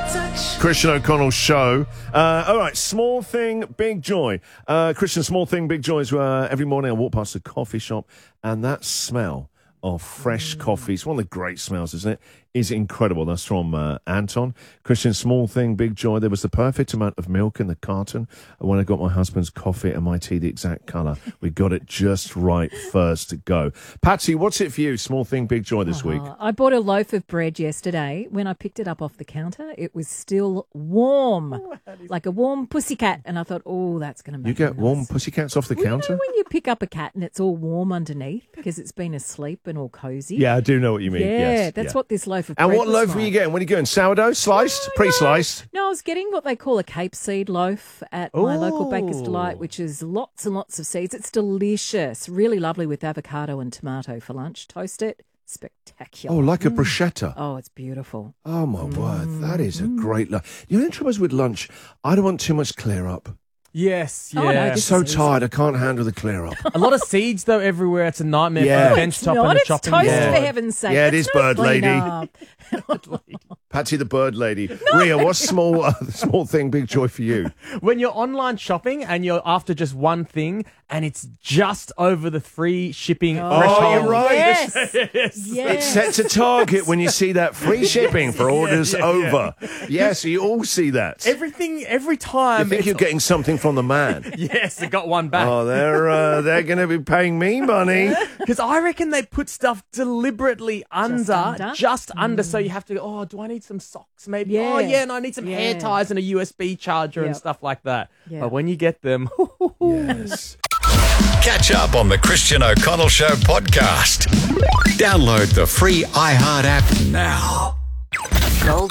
Christian O'Connell Show. All right, small thing, big joy. Christian, small thing, big joy is every morning I walk past a coffee shop and that smell of fresh coffee, it's one of the great smells, isn't it? Is incredible. That's from Anton. Christian, small thing, big joy. There was the perfect amount of milk in the carton. When I got my husband's coffee and my tea the exact colour, we got it just right first go. Patsy, what's it for you? Small thing, big joy this week. I bought a loaf of bread yesterday. When I picked it up off the counter, it was still warm, like a warm pussycat. And I thought, oh, that's going to make You get nice. warm pussycats off the counter? You know when you pick up a cat and it's all warm underneath because it's been asleep and all cosy? Yeah, I do know what you mean. Yeah, Yes, that's yeah. what this loaf of bread And what was loaf like. were you getting? What are you getting? Sourdough? Sliced? Pre-sliced? No, I was getting what they call a Cape seed loaf at my local Baker's Delight, which is lots and lots of seeds. It's delicious, really lovely with avocado and tomato for lunch. Toast it, spectacular. Oh, like a bruschetta. Oh, it's beautiful. Oh, my word. That is a great lunch. You know, the trouble is with lunch, I don't want too much clear up. Yes, yeah. Oh, no, I'm this so is easy. tired, I can't handle the clear up. A lot of seeds, though, everywhere. It's a nightmare Yeah. for the No, bench top Not, and the it's chopping toast board. for heaven's sake. Yeah, it That's is, no bird lady. clean-up. Patsy the bird lady. Ria, what's small thing, big joy for you? When you're online shopping and you're after just one thing and it's just over the free shipping threshold. you're right. Yes. Yes. Yes. It sets a target when you see that free shipping for orders over. Yes, you all see that. Every You time. think you're getting something from the man. Yes, I got one back. Oh, they're going to be paying me money. Because I reckon they put stuff deliberately just under, so you have to go, oh, do I need some socks maybe? Yeah. Oh, yeah, and I need some hair Yeah. ties and a USB charger and Yep. stuff like that. Yeah. But when you get them, Yes. Catch up on the Christian O'Connell Show podcast. Download the free iHeart app now. Gold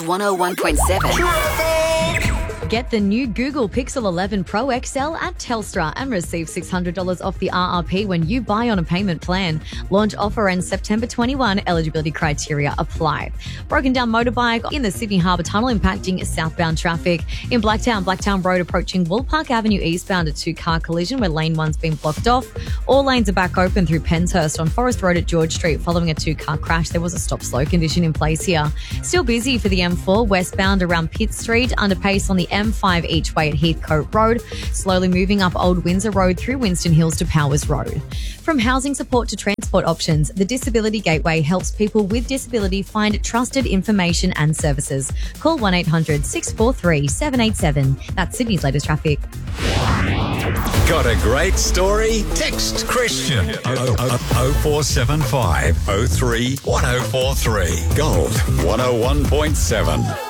101.7. Get the new Google Pixel 11 Pro XL at Telstra and receive $600 off the RRP when you buy on a payment plan. Launch offer ends September 21. Eligibility criteria apply. Broken down motorbike in the Sydney Harbour Tunnel impacting southbound traffic. In Blacktown Road approaching Woolpark Avenue eastbound, a two-car collision where lane one's been blocked off. All lanes are back open through Penshurst on Forest Road at George Street following a two-car crash. There was a stop-slow condition in place here. Still busy for the M4 westbound around Pitt Street. Under pace on the M5 each way at Heathcote Road, slowly moving up Old Windsor Road through Winston Hills to Powers Road. From housing support to transport options, the Disability Gateway helps people with disability find trusted information and services. Call 1-800-643-787. That's Sydney's latest traffic. Got a great story? Text Christian 0475 03 1043. Gold 101.7.